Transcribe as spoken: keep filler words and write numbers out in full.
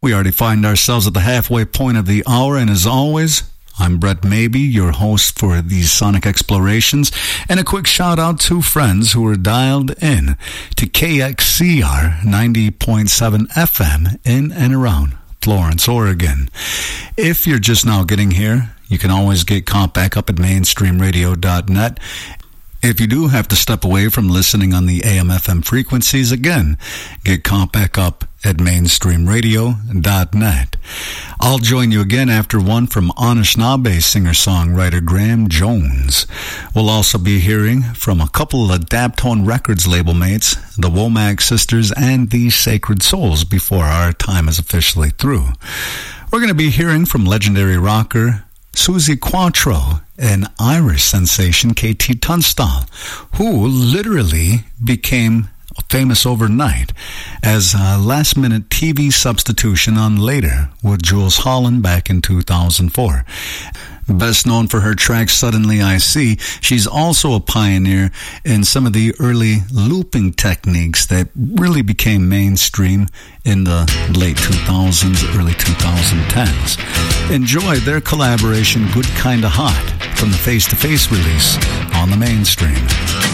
We already find ourselves at the halfway point of the hour, and as always, I'm Brett Mabey, your host for these Sonic Explorations, and a quick shout out to friends who are dialed in to K X C R ninety point seven F M in and around Florence, Oregon. If you're just now getting here, you can always get caught back up at mainstream radio dot net. If you do have to step away from listening on the A M F M frequencies, again, get caught back up at mainstream radio dot net. I'll join you again after one from Anishinaabe singer-songwriter Graham Jones. We'll also be hearing from a couple of Daptone Records label mates, the Womack Sisters and the Sacred Souls, before our time is officially through. We're going to be hearing from legendary rocker Suzi Quatro and Irish sensation K T Tunstall, who literally became famous overnight as a last-minute T V substitution on Later with Jules Holland back in two thousand four. Best known for her track Suddenly I See, she's also a pioneer in some of the early looping techniques that really became mainstream in the late two thousands, early twenty tens. Enjoy their collaboration Good Kinda Hot from the Face to Face release on the Mainstream.